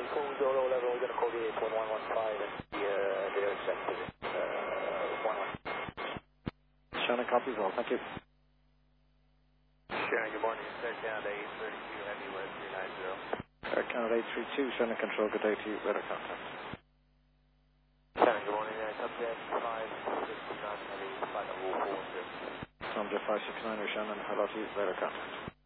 before we go low level, we're going to call the 81115 and the accept position. 11. Shannon, copy as well. Thank you. Shannon, good morning. It's Air Canada 832 Heavy West 390. Air Canada 832, Shannon Control, good day to you. Radar contact. Shannon, good morning. Subject 569 Heavy, flight level 410. Subject 569 or Shannon, hello to you. Radar contact.